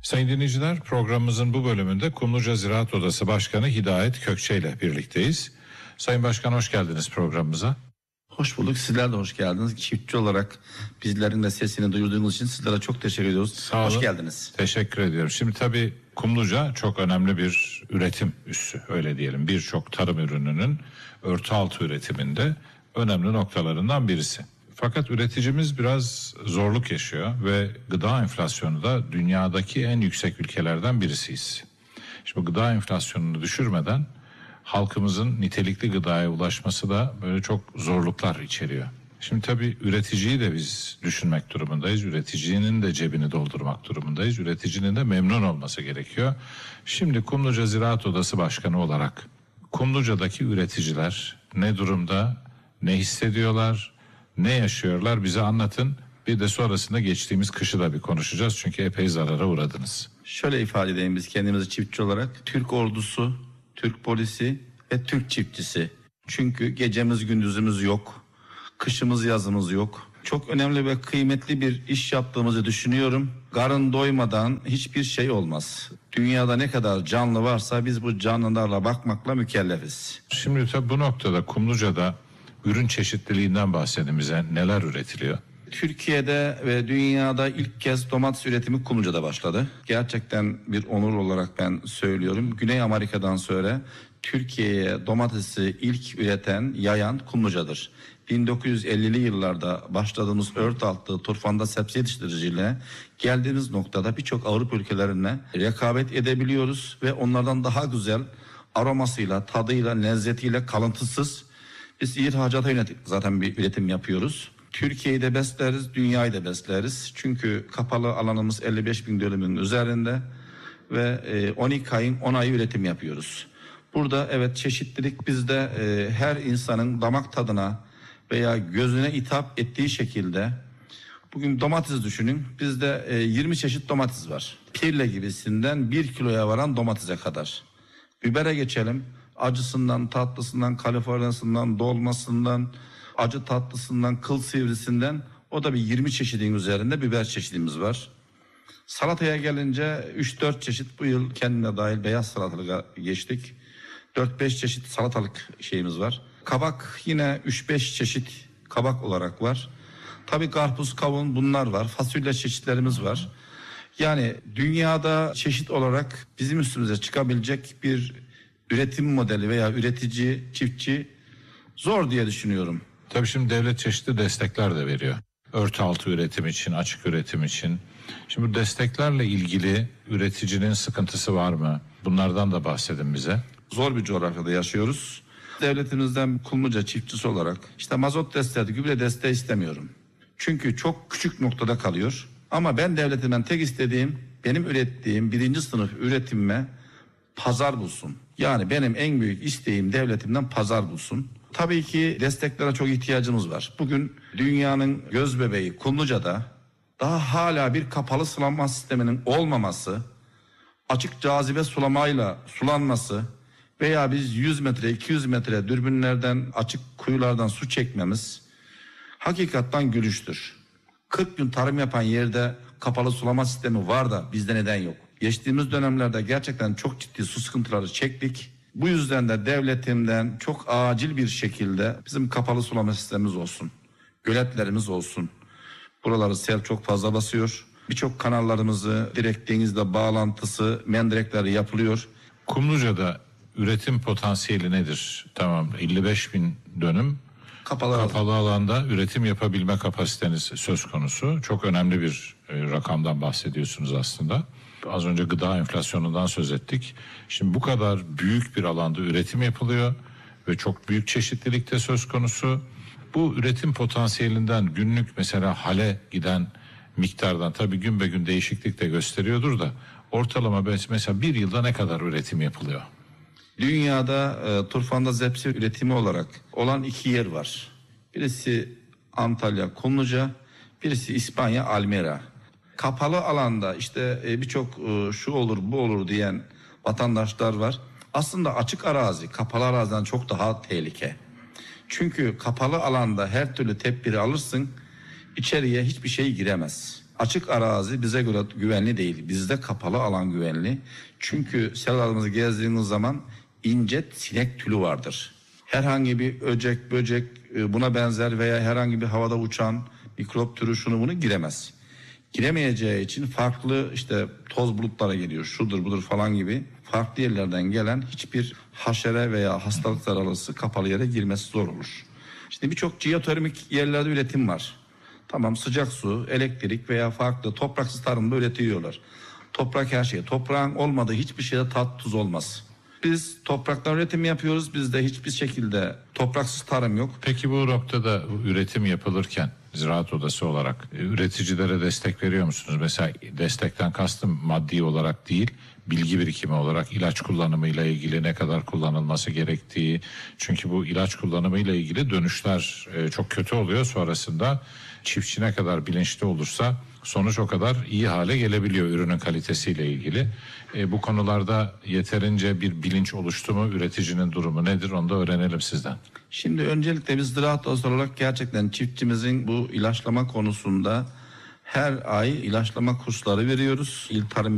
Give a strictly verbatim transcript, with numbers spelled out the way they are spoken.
Sayın dinleyiciler, programımızın bu bölümünde Kumluca Ziraat Odası Başkanı Hidayet Kökçe ile birlikteyiz. Sayın Başkan, hoş geldiniz programımıza. Hoş bulduk. Sizler de hoş geldiniz. Çiftçi olarak bizlerin de sesini duyurduğunuz için sizlere çok teşekkür ediyoruz. Sağ olun. Hoş geldiniz. Teşekkür ediyorum. Şimdi tabii Kumluca çok önemli bir üretim üssü, öyle diyelim. Birçok tarım ürününün örtü altı üretiminde önemli noktalarından birisi. Fakat üreticimiz biraz zorluk yaşıyor ve gıda enflasyonu da dünyadaki en yüksek ülkelerden birisiyiz. Şimdi gıda enflasyonunu düşürmeden halkımızın nitelikli gıdaya ulaşması da böyle çok zorluklar içeriyor. Şimdi tabii üreticiyi de biz düşünmek durumundayız. Üreticinin de cebini doldurmak durumundayız. Üreticinin de memnun olması gerekiyor. Şimdi Kumluca Ziraat Odası Başkanı olarak Kumluca'daki üreticiler ne durumda, ne hissediyorlar, ne yaşıyorlar, bize anlatın. Bir de sonrasında geçtiğimiz kışı da bir konuşacağız. Çünkü epey zarara uğradınız. Şöyle ifade edeyim biz kendimizi çiftçi olarak. Türk ordusu, Türk polisi ve Türk çiftçisi. Çünkü gecemiz gündüzümüz yok. Kışımız yazımız yok. Çok önemli ve kıymetli bir iş yaptığımızı düşünüyorum. Karın doymadan hiçbir şey olmaz. Dünyada ne kadar canlı varsa biz bu canlılarla bakmakla mükellefiz. Şimdi tabii bu noktada Kumluca'da ürün çeşitliliğinden bahsedin bize. Neler üretiliyor? Türkiye'de ve dünyada ilk kez domates üretimi Kumluca'da başladı. Gerçekten bir onur olarak ben söylüyorum. Güney Amerika'dan sonra Türkiye'ye domatesi ilk üreten, yayan Kumluca'dır. bin dokuz yüz ellili yıllarda başladığımız ört altı turfanda sebze yetiştiriciyle geldiğimiz noktada birçok Avrupa ülkelerine rekabet edebiliyoruz ve onlardan daha güzel aromasıyla, tadıyla, lezzetiyle, kalıntısız biz ihracata yönelik zaten bir üretim yapıyoruz. Türkiye'yi de besleriz, dünyayı da besleriz. Çünkü kapalı alanımız elli beş bin dönümün üzerinde ve on iki ayın on ayı üretim yapıyoruz. Burada evet çeşitlilik bizde e, her insanın damak tadına veya gözüne hitap ettiği şekilde. Bugün domates düşünün, bizde e, yirmi çeşit domates var. Pirle gibisinden bir kiloya varan domatese kadar. Bibere geçelim. Acısından, tatlısından, Kaliforniyasından, dolmasından, acı tatlısından, kıl sivrisinden, o da bir yirmi çeşidin üzerinde biber çeşidimiz var. Salataya gelince üç dört çeşit, bu yıl kendine dahil beyaz salatalığa geçtik. dört beş çeşit salatalık şeyimiz var. Kabak yine üç beş çeşit kabak olarak var. Tabii karpuz, kavun bunlar var. Fasulye çeşitlerimiz var. Yani dünyada çeşit olarak bizim üstümüze çıkabilecek bir üretim modeli veya üretici, çiftçi zor diye düşünüyorum. Tabii şimdi devlet çeşitli destekler de veriyor. Örtü altı üretim için, açık üretim için. Şimdi bu desteklerle ilgili üreticinin sıkıntısı var mı? Bunlardan da bahsedin bize. Zor bir coğrafyada yaşıyoruz. Devletimizden Kumluca çiftçisi olarak işte mazot desteği, gübre desteği istemiyorum. Çünkü çok küçük noktada kalıyor. Ama ben devletimden tek istediğim benim ürettiğim birinci sınıf üretimime pazar bulsun. Yani benim en büyük isteğim devletimden pazar bulsun. Tabii ki desteklere çok ihtiyacımız var. Bugün dünyanın göz bebeği Kumluca'da daha hala bir kapalı sulama sisteminin olmaması, açık cazibe sulamayla sulanması veya biz yüz metre, iki yüz metre dürbünlerden, açık kuyulardan su çekmemiz hakikaten gülüştür. kırk gün tarım yapan yerde kapalı sulama sistemi var da bizde neden yok? Geçtiğimiz dönemlerde gerçekten çok ciddi su sıkıntıları çektik. Bu yüzden de devletimden çok acil bir şekilde bizim kapalı sulama sistemimiz olsun. Göletlerimiz olsun. Buraları sel çok fazla basıyor. Birçok kanallarımızı direkt denizle bağlantısı, mendirekleri yapılıyor. Kumluca'da üretim potansiyeli nedir? Tamam, elli beş bin dönüm kapalı, kapalı alanda üretim yapabilme kapasiteniz söz konusu. Çok önemli bir e, rakamdan bahsediyorsunuz aslında. Az önce gıda enflasyonundan söz ettik. Şimdi bu kadar büyük bir alanda üretim yapılıyor ve çok büyük çeşitlilik de söz konusu. Bu üretim potansiyelinden günlük mesela hale giden miktardan tabii gün be gün değişiklik de gösteriyordur da ortalama mesela bir yılda ne kadar üretim yapılıyor? Dünyada e, turfanda zepsi üretimi olarak olan iki yer var. Birisi Antalya, Kumluca, birisi İspanya, Almera. Kapalı alanda işte e, birçok e, şu olur bu olur diyen vatandaşlar var. Aslında açık arazi kapalı araziden çok daha tehlike. Çünkü kapalı alanda her türlü tedbiri alırsın, içeriye hiçbir şey giremez. Açık arazi bize göre güvenli değil. Bizde kapalı alan güvenli. Çünkü seralarımızı gezdiğiniz zaman ince sinek tülü vardır. Herhangi bir öcek, böcek, buna benzer veya herhangi bir havada uçan mikrop türü şunu bunu giremez. Giremeyeceği için farklı işte toz bulutlara geliyor, şudur budur falan gibi farklı yerlerden gelen hiçbir haşere veya hastalık zararlısı kapalı yere girmesi zor olur. Şimdi birçok jeotermik yerlerde üretim var. Tamam, sıcak su, elektrik veya farklı topraksız tarımda üretiyorlar. Toprak her şey. Toprağın olmadığı hiçbir şeyde tat tuz olmaz. Biz topraktan üretim yapıyoruz. Bizde hiçbir şekilde topraksız tarım yok. Peki bu noktada üretim yapılırken Ziraat Odası olarak üreticilere destek veriyor musunuz? Mesela destekten kastım maddi olarak değil, bilgi birikimi olarak ilaç kullanımıyla ilgili ne kadar kullanılması gerektiği. Çünkü bu ilaç kullanımıyla ilgili dönüşler çok kötü oluyor sonrasında. Çiftçi ne kadar bilinçli olursa sonuç o kadar iyi hale gelebiliyor ürünün kalitesiyle ilgili. E, bu konularda yeterince bir bilinç oluştu mu? Üreticinin durumu nedir? Onu da öğrenelim sizden. Şimdi öncelikle biz ziraat odası olarak gerçekten çiftçimizin bu ilaçlama konusunda her ay ilaçlama kursları veriyoruz. İl Tarım